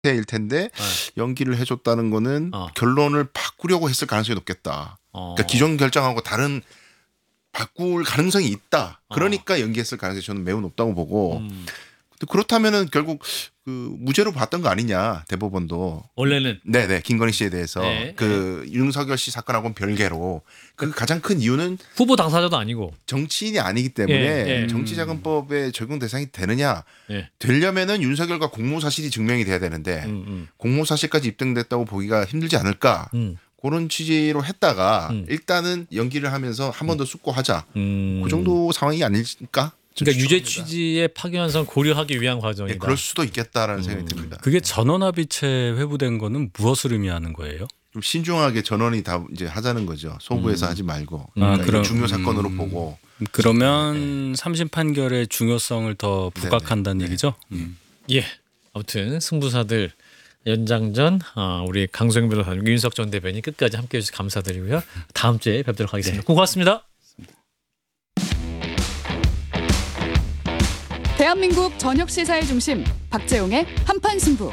일 텐데 연기를 해줬다는 거는 결론을 바꾸려고 했을 가능성이 높겠다. 그러니까 기존 결정하고 다른 바꿀 가능성이 있다. 그러니까 연기했을 가능성이 저는 매우 높다고 보고 그렇다면은 결국 그 무죄로 봤던 거 아니냐 대법원도 원래는 네네 김건희 씨에 대해서 그 윤석열 씨 사건하고는 별개로 그 가장 큰 이유는 후보 당사자도 아니고 정치인이 아니기 때문에 정치자금법에 적용 대상이 되느냐 되려면은 윤석열과 공모사실이 증명이 돼야 되는데 공모사실까지 입증됐다고 보기가 힘들지 않을까 그런 취지로 했다가 일단은 연기를 하면서 한 번 더 숙고하자 그 정도 상황이 아닐까? 그러니까 유죄 취지의 파기환송 고려하기 위한 과정이다. 그럴 수도 있겠다라는 생각이 듭니다. 그게 전원합의체 회부된 거는 무엇을 의미하는 거예요? 좀 신중하게 전원이 다 이제 하자는 거죠. 소부에서 하지 말고. 그러니까 그럼 중요 사건으로 보고. 그러면 3심 판결의 중요성을 더 부각한다는 얘기죠? 예. 아무튼 승부사들 연장전 우리 강소영 변호사님, 윤석 전 대변인 끝까지 함께해 주셔서 감사드리고요. 다음 주에 뵙도록 하겠습니다. 고맙습니다. 대한민국 저녁 시사의 중심 박재용의 한판 승부.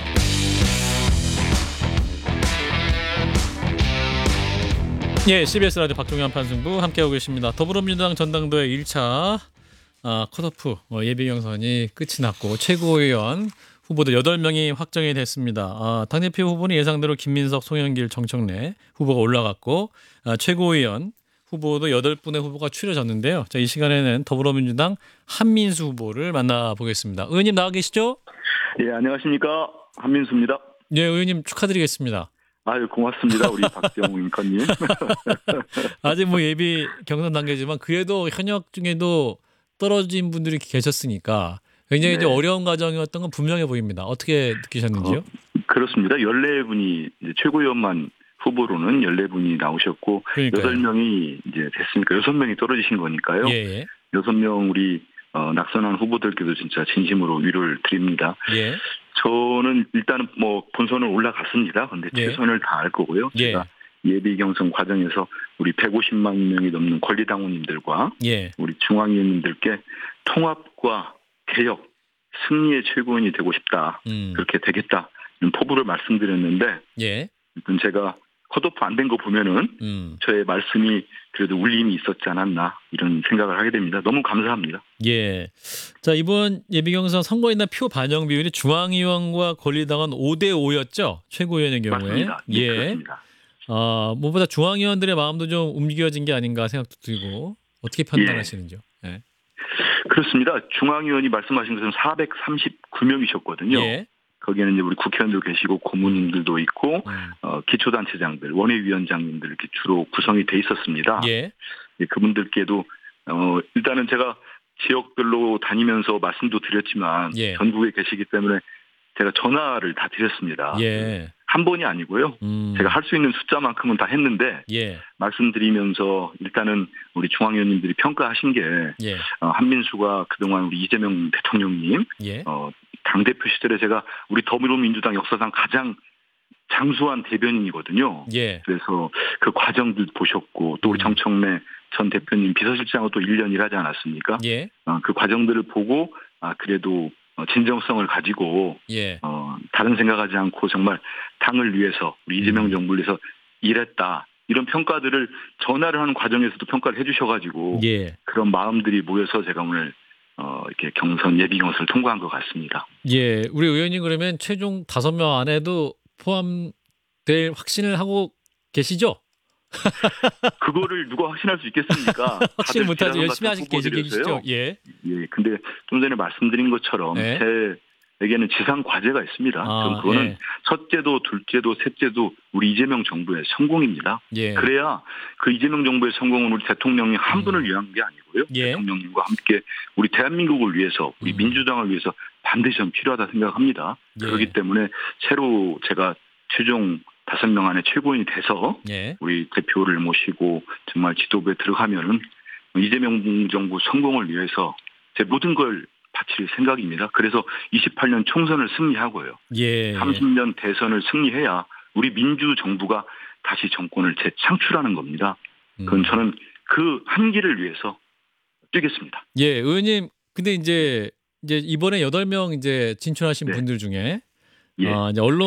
예, CBS 라디오 박종현 한판 승부 함께하고 계십니다. 더불어민주당 전당대회 1차 컷오프 예비 경선이 끝이 났고 최고위원 후보들 8명이 확정이 됐습니다. 당대표 후보는 예상대로 김민석, 송영길, 정청래 후보가 올라갔고 최고위원 후보도 8분의 후보가 추려졌는데요. 자, 이 시간에는 더불어민주당 한민수 후보를 만나보겠습니다. 의원님 나와 계시죠? 예, 안녕하십니까. 한민수입니다. 네, 의원님 축하드리겠습니다. 아유, 고맙습니다. 우리 박재홍 앵커님. 아직 뭐 예비 경선 단계지만 그래도 현역 중에도 떨어진 분들이 계셨으니까 굉장히 이제 어려운 과정이었던 건 분명해 보입니다. 어떻게 느끼셨는지요? 그렇습니다. 14분이 이제 최고위원만 후보로는 14분이 나오셨고 그러니까요. 8명이 이제 됐으니까 6명이 떨어지신 거니까요. 예. 6명 우리 낙선한 후보들께도 진짜 진심으로 위로를 드립니다. 예. 저는 일단은 뭐 본선을 올라갔습니다. 근데 최선을 다할 거고요. 제가 예비 경선 과정에서 우리 150만 명이 넘는 권리당원님들과 우리 중앙위원님들께 통합과 개혁, 승리의 최고인이 되고 싶다. 그렇게 되겠다. 이런 포부를 말씀드렸는데 일단 제가 컷오프 안 된 거 보면은 저의 말씀이 그래도 울림이 있었지 않았나 이런 생각을 하게 됩니다. 너무 감사합니다. 예. 자, 이번 예비경선 선거인단 표 반영 비율이 중앙위원과 권리당원 5대5였죠? 최고위원의 경우에. 맞습니다. 예. 그렇습니다. 무엇보다 중앙위원들의 마음도 좀 움직여진 게 아닌가 생각도 들고 어떻게 판단하시는지요? 예. 그렇습니다. 중앙위원이 말씀하신 것은 439명이셨거든요. 거기에는 이제 우리 국회의원도 계시고 고문님들도 있고 기초단체장들, 원외위원장님들 이렇게 주로 구성이 돼 있었습니다. 그분들께도 일단은 제가 지역별로 다니면서 말씀도 드렸지만 전국에 계시기 때문에 제가 전화를 다 드렸습니다. 한 번이 아니고요. 제가 할 수 있는 숫자만큼은 다 했는데 말씀드리면서 일단은 우리 중앙위원님들이 평가하신 게 한민수가 그동안 우리 이재명 대통령님 당대표 시절에 제가 우리 더불어민주당 역사상 가장 장수한 대변인이거든요. 그래서 그 과정들 보셨고 또 우리 정청래 전 대표님 비서실장으로 또 1년 일하지 않았습니까? 그 과정들을 보고 그래도 진정성을 가지고 다른 생각하지 않고 정말 당을 위해서 우리 이재명 정부를 위해서 일했다. 이런 평가들을 전화를 하는 과정에서도 평가를 해 주셔가지고 그런 마음들이 모여서 제가 오늘 이렇게 예비 경선을 통과한 것 같습니다. 우리 의원님 그러면 최종 5명 안에도 포함될 확신을 하고 계시죠? 그거를 누가 확신할 수 있겠습니까? 확신 못하죠. 열심히 하시고 계시죠. 근데 좀 전에 말씀드린 것처럼 제에게는 지상 과제가 있습니다. 그거는 첫째도 둘째도 셋째도 우리 이재명 정부의 성공입니다. 그래야 그 이재명 정부의 성공은 우리 대통령이 한 분을 위한 게 아니고요. 대통령님과 함께 우리 대한민국을 위해서 우리 민주당을 위해서 반드시 필요하다 생각합니다. 그렇기 때문에 새로 제가 최종 5명 안에 최고인이 돼서 우리 대표를 모시고 정말 지도부에 들어가면은 이재명 정부 성공을 위해서 제 모든 걸 바칠 생각입니다. 그래서 28년 총선을 승리하고요. 30년 대선을 승리해야 우리 민주정부가 다시 정권을 재창출하는 겁니다. 그건 저는 그 한기를 위해서 뛰겠습니다. 의원님, 근데 이제 이번에 8명 이제 진출하신 분들 중에 예. 이제 언론